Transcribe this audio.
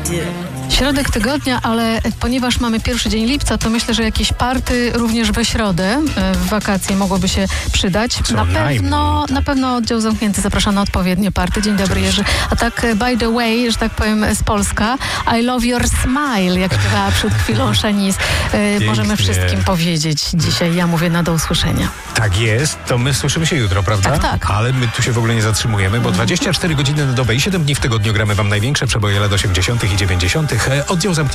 Środek tygodnia, ale ponieważ mamy pierwszy dzień lipca, to myślę, że jakieś party również we środę w wakacje mogłoby się przydać. Na pewno oddział zamknięty zaprasza na odpowiednie party. Dzień dobry, Jerzy. A tak by the way, że tak powiem z Polska, I love your smile, jak śpiewała przed chwilą Shanice. Możemy wszystkim powiedzieć dzisiaj. Ja mówię do usłyszenia. Tak jest, to my słyszymy się jutro, prawda? Tak. Ale my tu się w ogóle nie zatrzymujemy, bo 24 godziny na dobę i 7 dni w tygodniu gramy wam największe przeboje lat 80. i 90. Oddział zamknięty.